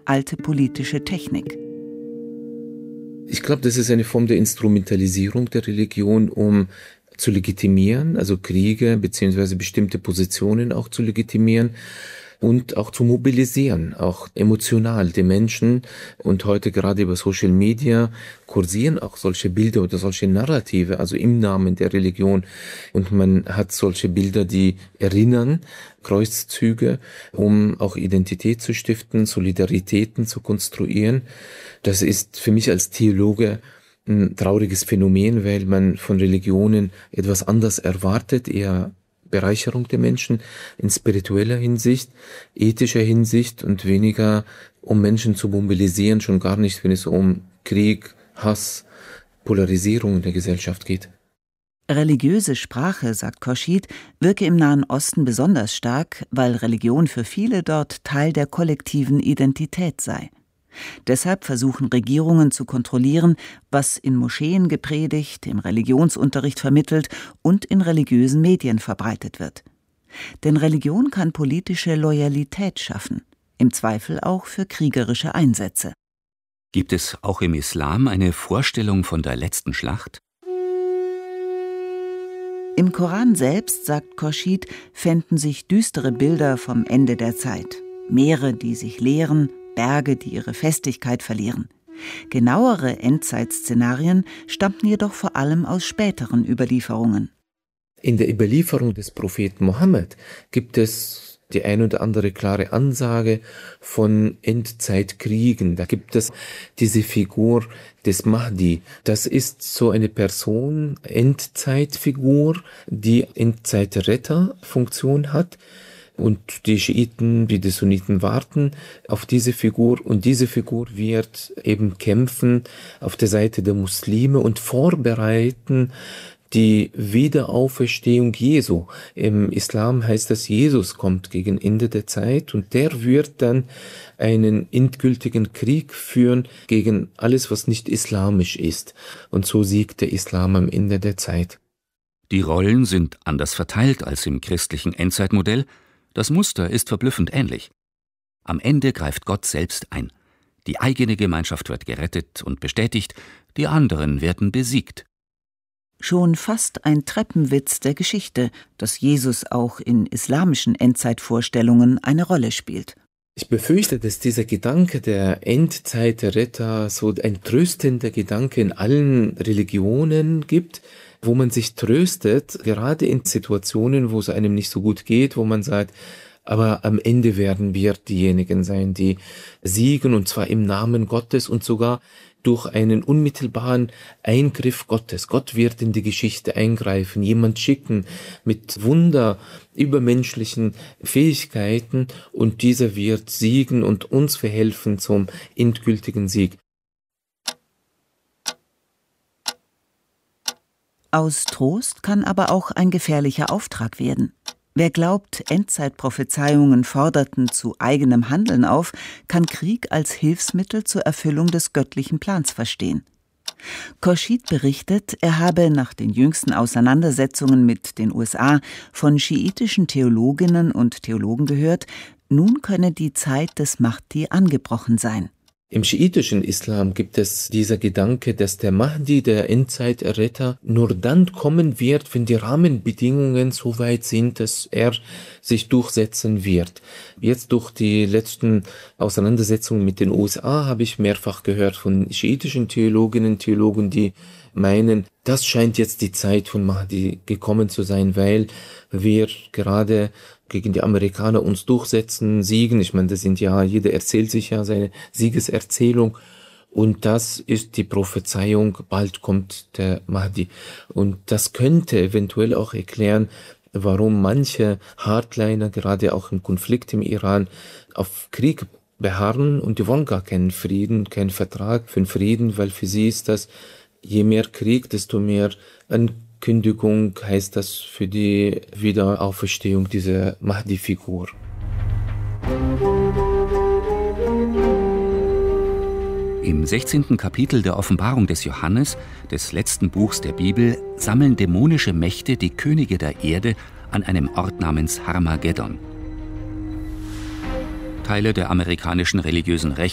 alte politische Technik. Ich glaube, das ist eine Form der Instrumentalisierung der Religion, um zu legitimieren, also Kriege bzw. bestimmte Positionen auch zu legitimieren und auch zu mobilisieren, auch emotional die Menschen. Und heute gerade über Social Media kursieren auch solche Bilder oder solche Narrative, also im Namen der Religion. Und man hat solche Bilder, die erinnern, Kreuzzüge, um auch Identität zu stiften, Solidaritäten zu konstruieren. Das ist für mich als Theologe ein trauriges Phänomen, weil man von Religionen etwas anders erwartet, eher Bereicherung der Menschen in spiritueller Hinsicht, ethischer Hinsicht und weniger um Menschen zu mobilisieren, schon gar nicht, wenn es um Krieg, Hass, Polarisierung in der Gesellschaft geht. Religiöse Sprache, sagt Khorshid, wirke im Nahen Osten besonders stark, weil Religion für viele dort Teil der kollektiven Identität sei. Deshalb versuchen Regierungen zu kontrollieren, was in Moscheen gepredigt, im Religionsunterricht vermittelt und in religiösen Medien verbreitet wird. Denn Religion kann politische Loyalität schaffen, im Zweifel auch für kriegerische Einsätze. Gibt es auch im Islam eine Vorstellung von der letzten Schlacht? Im Koran selbst, sagt Khorshid, fänden sich düstere Bilder vom Ende der Zeit. Meere, die sich leeren, Berge, die ihre Festigkeit verlieren. Genauere Endzeitszenarien stammten jedoch vor allem aus späteren Überlieferungen. In der Überlieferung des Propheten Mohammed gibt es die ein oder andere klare Ansage von Endzeitkriegen. Da gibt es diese Figur des Mahdi. Das ist so eine Person, Endzeitfigur, die Endzeitretterfunktion hat. Und die Schiiten wie die Sunniten warten auf diese Figur. Und diese Figur wird eben kämpfen auf der Seite der Muslime und vorbereiten die Wiederauferstehung Jesu. Im Islam heißt das, Jesus kommt gegen Ende der Zeit und der wird dann einen endgültigen Krieg führen gegen alles, was nicht islamisch ist. Und so siegt der Islam am Ende der Zeit. Die Rollen sind anders verteilt als im christlichen Endzeitmodell. Das Muster ist verblüffend ähnlich. Am Ende greift Gott selbst ein. Die eigene Gemeinschaft wird gerettet und bestätigt, die anderen werden besiegt. Schon fast ein Treppenwitz der Geschichte, dass Jesus auch in islamischen Endzeitvorstellungen eine Rolle spielt. Ich befürchte, dass dieser Gedanke der Endzeitretter so ein tröstender Gedanke in allen Religionen gibt, wo man sich tröstet, gerade in Situationen, wo es einem nicht so gut geht, wo man sagt, aber am Ende werden wir diejenigen sein, die siegen, und zwar im Namen Gottes und sogar durch einen unmittelbaren Eingriff Gottes. Gott wird in die Geschichte eingreifen, jemand schicken mit übermenschlichen Fähigkeiten, und dieser wird siegen und uns verhelfen zum endgültigen Sieg. Aus Trost kann aber auch ein gefährlicher Auftrag werden. Wer glaubt, Endzeitprophezeiungen forderten zu eigenem Handeln auf, kann Krieg als Hilfsmittel zur Erfüllung des göttlichen Plans verstehen. Khorshid berichtet, er habe nach den jüngsten Auseinandersetzungen mit den USA von schiitischen Theologinnen und Theologen gehört, nun könne die Zeit des Mahdi angebrochen sein. Im schiitischen Islam gibt es dieser Gedanke, dass der Mahdi, der Endzeitretter, nur dann kommen wird, wenn die Rahmenbedingungen so weit sind, dass er sich durchsetzen wird. Jetzt durch die letzten Auseinandersetzungen mit den USA habe ich mehrfach gehört von schiitischen Theologinnen und Theologen, die meinen, das scheint jetzt die Zeit von Mahdi gekommen zu sein, weil wir gerade gegen die Amerikaner uns durchsetzen, siegen. Ich meine, jeder erzählt sich ja seine Siegeserzählung. Und das ist die Prophezeiung, bald kommt der Mahdi. Und das könnte eventuell auch erklären, warum manche Hardliner, gerade auch im Konflikt im Iran, auf Krieg beharren und die wollen gar keinen Frieden, keinen Vertrag für den Frieden, weil für sie ist das, je mehr Krieg, desto mehr Ankündigung heißt das für die Wiederauferstehung dieser Mahdi-Figur. Im 16. Kapitel der Offenbarung des Johannes, des letzten Buchs der Bibel, sammeln dämonische Mächte die Könige der Erde an einem Ort namens Harmageddon. Teile der amerikanischen religiösen Rechte